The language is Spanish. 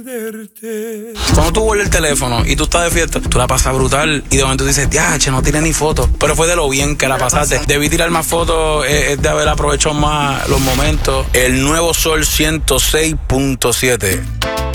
Cuando tú vuelves el teléfono y tú estás de fiesta, tú la pasas brutal y de momento dices, che, no tiré ni fotos, pero fue de lo bien que la pasaste. Debí tirar más fotos, es de haber aprovechado más los momentos. El nuevo Sol 106.7.